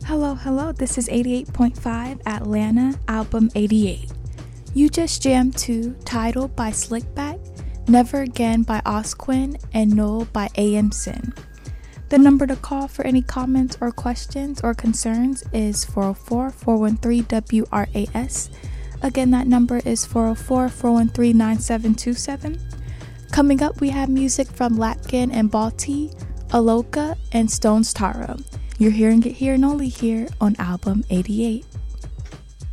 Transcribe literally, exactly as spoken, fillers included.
Hello, hello, this is eighty-eight point five Atlanta, album eighty-eight. You just jammed to Title by Slickback, Never Again by Osquin, and Null by A M Sin. The number to call for any comments or questions or concerns is four oh four, four one three, W R A S. Again, that number is four oh four, four one three, nine seven two seven. Coming up, we have music from Lapkin and Balti, Aloka, and Stones Taro. You're hearing it here and only here on album eighty-eight.